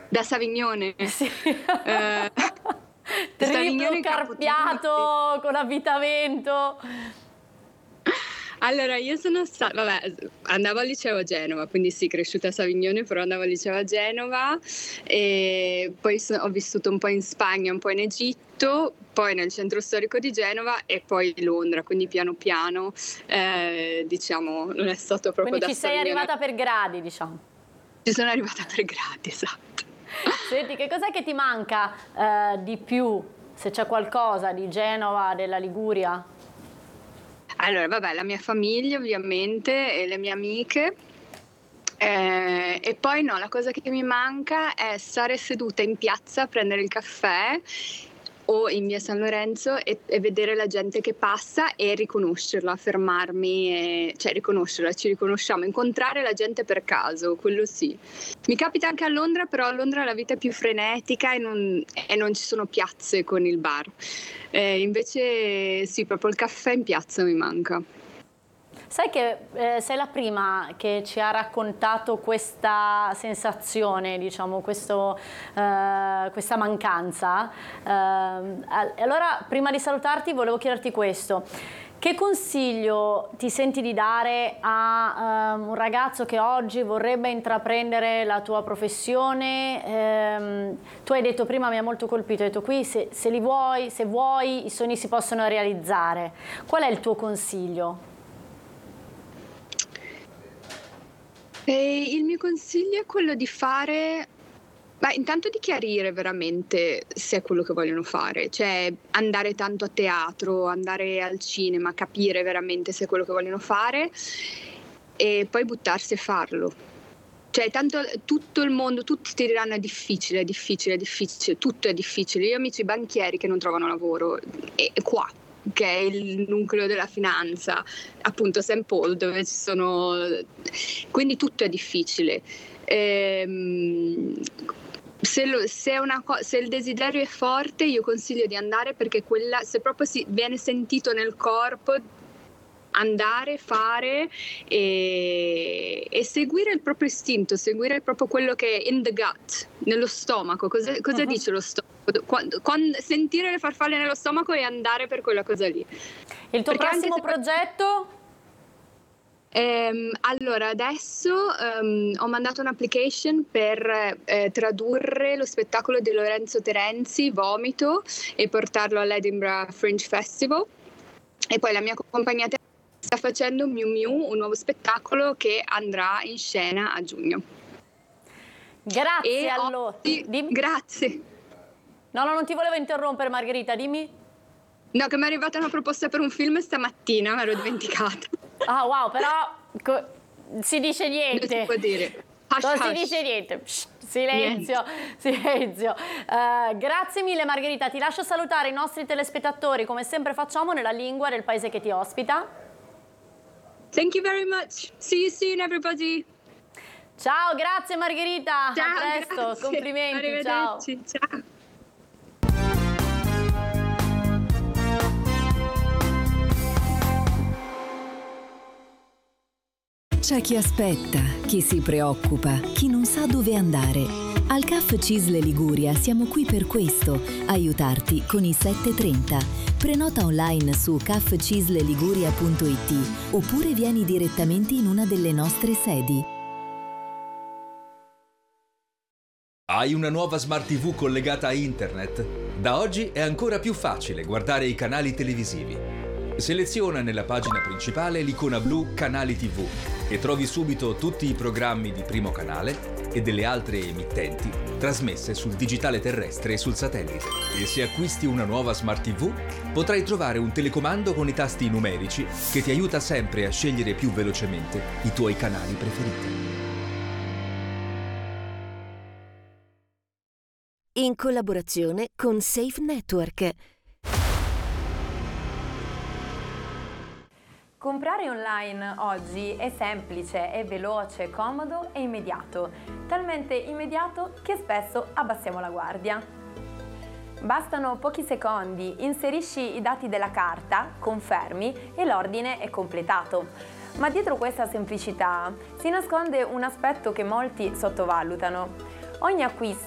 Da Savignone. Sì. Savignone Triplo in carpiato con avvitamento. Allora, io sono andavo al liceo a Genova, quindi sì, cresciuta a Savignone, però andavo al liceo a Genova e poi ho vissuto un po' in Spagna, un po' in Egitto, poi nel centro storico di Genova e poi Londra, quindi piano piano, diciamo, non è stato proprio Quindi da ci sei Savignone. arrivata per gradi, diciamo. Ci sono arrivata per gradi, esatto. Senti, che cos'è che ti manca di più, se c'è qualcosa di Genova, della Liguria? Allora, vabbè, la mia famiglia ovviamente e le mie amiche. E poi no, la cosa che mi manca è stare seduta in piazza a prendere il caffè o in via San Lorenzo e vedere la gente che passa e riconoscerla, fermarmi, cioè riconoscerla, ci riconosciamo, incontrare la gente per caso, quello sì. Mi capita anche a Londra, però a Londra la vita è più frenetica e non ci sono piazze con il bar. Invece sì, proprio il caffè in piazza mi manca. Sai che sei la prima che ci ha raccontato questa sensazione, diciamo, questa mancanza. Allora, prima di salutarti, volevo chiederti questo. Che consiglio ti senti di dare a un ragazzo che oggi vorrebbe intraprendere la tua professione? Tu hai detto prima, mi ha molto colpito, hai detto qui se vuoi, i sogni si possono realizzare. Qual è il tuo consiglio? Il mio consiglio è quello di fare, intanto di chiarire veramente se è quello che vogliono fare, cioè andare tanto a teatro, andare al cinema, capire veramente se è quello che vogliono fare e poi buttarsi a farlo. Cioè, tanto tutto il mondo, tutti ti diranno è difficile, tutto è difficile. Io ho amici banchieri che non trovano lavoro, e qua, che è il nucleo della finanza, appunto St. Paul, dove ci sono... Quindi tutto è difficile. Se il desiderio è forte, io consiglio di andare, perché se proprio viene sentito nel corpo, andare, fare e seguire il proprio istinto, seguire proprio quello che è in the gut, nello stomaco. Cosa dice lo stomaco? Quando sentire le farfalle nello stomaco e andare per quella cosa lì. Il tuo prossimo progetto? Allora, adesso ho mandato un'application per tradurre lo spettacolo di Lorenzo Terenzi, Vomito, e portarlo all'Edinburgh Fringe Festival. E poi la mia compagnia sta facendo Miu Miu, un nuovo spettacolo che andrà in scena a giugno. Grazie. Allora. Grazie. No, non ti volevo interrompere, Margherita, dimmi. No, che mi è arrivata una proposta per un film stamattina, me l'ho dimenticata. Ah, wow, però si dice niente. Non si può dire. Non si dice niente. Silenzio, silenzio. Grazie mille, Margherita. Ti lascio salutare i nostri telespettatori, come sempre facciamo, nella lingua del paese che ti ospita. Thank you very much. See you soon, everybody. Ciao, grazie Margherita. Ciao, a presto, grazie. complimenti. Arrivederci. Ciao. C'è chi aspetta, chi si preoccupa, chi non sa dove andare. Al CAF CISL Liguria siamo qui per questo, aiutarti con i 730. Prenota online su cafcisleliguria.it oppure vieni direttamente in una delle nostre sedi. Hai una nuova Smart TV collegata a internet? Da oggi è ancora più facile guardare i canali televisivi. Seleziona nella pagina principale l'icona blu Canali TV e trovi subito tutti i programmi di Primo Canale e delle altre emittenti trasmesse sul digitale terrestre e sul satellite. E se acquisti una nuova Smart TV, potrai trovare un telecomando con i tasti numerici che ti aiuta sempre a scegliere più velocemente i tuoi canali preferiti. In collaborazione con Safe Network. Comprare online oggi è semplice, è veloce, comodo e immediato, talmente immediato che spesso abbassiamo la guardia. Bastano pochi secondi, inserisci i dati della carta, confermi e l'ordine è completato. Ma dietro questa semplicità si nasconde un aspetto che molti sottovalutano. Ogni acquisto